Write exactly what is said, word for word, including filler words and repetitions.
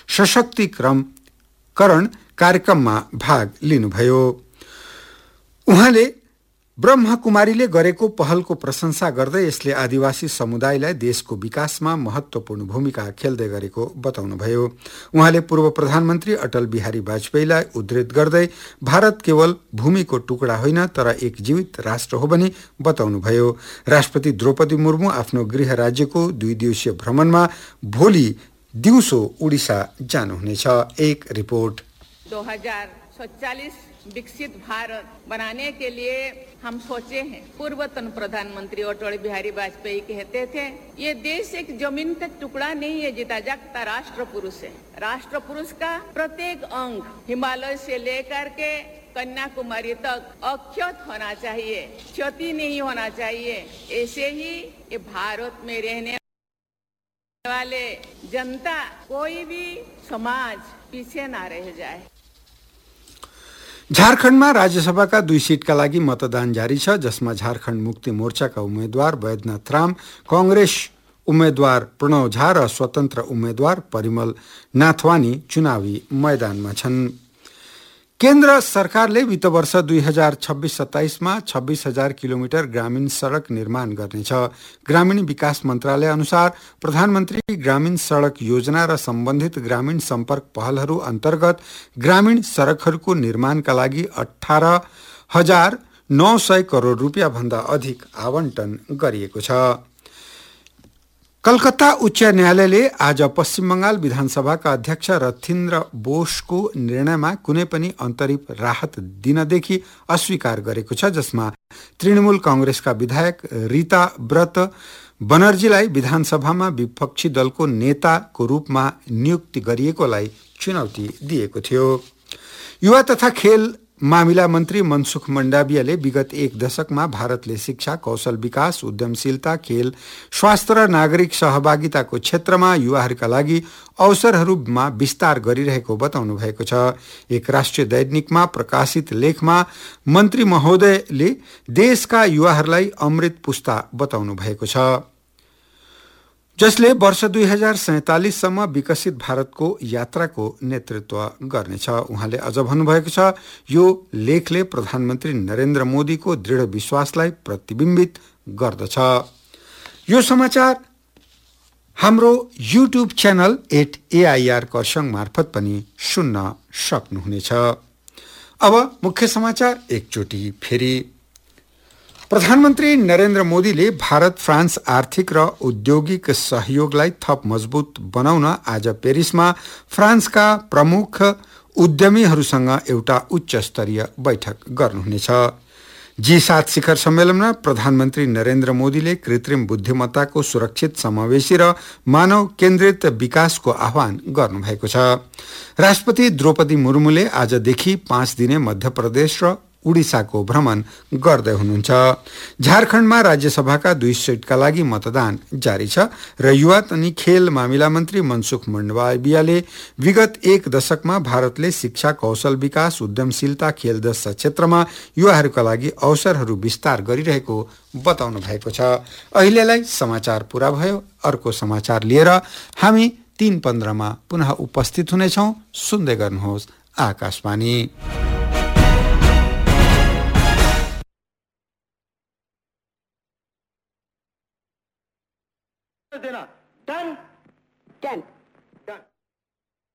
सशक्तिकरण कार्यक्रममा भाग लिनुभयो। उहाँले ब्रह्मकुमारीले गरेको पहलको प्रशंसा गर्दै यसले आदिवासी समुदायलाई देशको विकासमा महत्त्वपूर्ण भूमिका खेल्दै गरेको बताउनुभयो। उहाँले पूर्व प्रधानमन्त्री अटल बिहारी वाजपेयीलाई उद्धृत गर्दै भारत केवल भूमिको टुक्रा होइन तर एक जीवित राष्ट्र हो भनी बताउनुभयो। राष्ट्रपति द्रौपदी मुर्मू आफ्नो गृह राज्यको दुई दिवसीय भ्रमणमा भोलि दिउँसो उडिसा जानुहुनेछ। एक रिपोर्ट। दो हजार सैंतालीस विकसित भारत बनाने के लिए हम सोचे हैं। पूर्वतन प्रधानमंत्री अटल बिहारी वाजपेयी कहते थे, ये देश एक जमीन का टुकड़ा नहीं है, जीता जागता राष्ट्र पुरुष है। राष्ट्र पुरुष का प्रत्येक अंग हिमालय से लेकर के कन्याकुमारी तक अक्षत होना चाहिए, क्षति नहीं होना चाहिए। ऐसे ही ये भारत में रहने वाले जनता, कोई भी समाज पीछे ना रह जाए। झारखण्डमा राज्यसभाका दुई सीटका लागि मतदान जारी छ, जसमा झारखण्ड मुक्ति मोर्चाका उम्मेद्वार वैद्यनाथ राम, कांग्रेस उम्मेद्वार प्रणव झा र स्वतन्त्र उम्मेद्वार परिमल नाथवानी चुनावी मैदानमा छन्। केन्द्र सरकारले वित्त वर्ष दुई हजार छब्बीस सत्ताइसमा छब्बीस हजार किलोमिटर ग्रामीण सड़क निर्माण गर्नेछ। ग्रामीण विकास मन्त्रालय अनुसार प्रधानमन्त्री ग्रामीण सड़क योजना र सम्बन्धित ग्रामीण सम्पर्क पहलहरू अन्तर्गत ग्रामीण सड़कहरूको निर्माणका लागि अठार हजार नौ सय करोड रुपियाँ भन्दा अधिक आवन्टन गरिएको छ। कलकत्ता उच्च न्यायालयले आज पश्चिम बंगाल विधानसभाका अध्यक्ष रथिन्द्र बोसको निर्णयमा कुनै पनि अन्तरिम राहत दिनदेखि अस्वीकार गरेको छ, जसमा तृणमूल कांग्रेसका विधायक रीता व्रत बनर्जीलाई विधानसभामा विपक्षी दलको नेताको रूपमा नियुक्ति गरिएकोलाई चुनौती दिएको थियो। युवा तथा खेल मामिला मन्त्री मनसुख मण्डावियाले विगत एक दशकमा भारतले शिक्षा, कौशल विकास, उद्यमशीलता, खेल, स्वास्थ्य र नागरिक सहभागिताको क्षेत्रमा युवाहरूका लागि अवसरहरूमा विस्तार गरिरहेको बताउनु भएको छ। एक राष्ट्रिय दैनिकमा प्रकाशित लेखमा मन्त्री महोदयले देशका युवाहरूलाई अमृत पुस्ता बताउनु भएको छ, जसले वर्ष दुई हजार सैंतालीससम्म विकसित भारतको यात्राको नेतृत्व गर्नेछ। उहाँले अझ भन्नुभएको छ, यो लेखले प्रधानमन्त्री नरेन्द्र मोदीको दृढ विश्वासलाई प्रतिबिम्बित गर्दछ। यो समाचार हाम्रो युट्युब च्यानल एट एआईआर कर्सङ मार्फत पनि सुन्न सक्नुहुनेछ। अब मुख्य समाचार एकचोटि फेरि। प्रधानमन्त्री नरेन्द्र मोदीले भारत फ्रान्स आर्थिक र औद्योगिक सहयोगलाई थप मजबुत बनाउन आज पेरिसमा फ्रान्सका प्रमुख उद्यमीहरूसँग एउटा उच्च स्तरीय बैठक गर्नुहुनेछ। जी सात शिखर सम्मेलनमा प्रधानमन्त्री नरेन्द्र मोदीले कृत्रिम बुद्धिमत्ताको सुरक्षित, समावेशी र मानव केन्द्रित विकासको आह्वान गर्नुभएको छ। राष्ट्रपति द्रौपदी मुर्मुले आजदेखि पाँच दिने मध्य प्रदेश र उडिसाको भ्रमण गर्दै हुनुहुन्छ। झारखण्डमा राज्यसभाका दुई सीटका लागि मतदान जारी छ र युवा अनि खेल मामिला मन्त्री मनसुख मण्डावियाले विगत एक दशकमा भारतले शिक्षा, कौशल विकास, उद्यमशीलता, खेल जस्ता क्षेत्रमा युवाहरूका लागि अवसरहरू विस्तार गरिरहेको बताउनु भएको छ। अहिलेलाई समाचार पूरा भयो। अर्को समाचार लिएर हामी तीन पन्ध्रमा पुनः उपस्थित हुनेछौँ। सुन्दै गर्नुहोस् आकाशवाणी।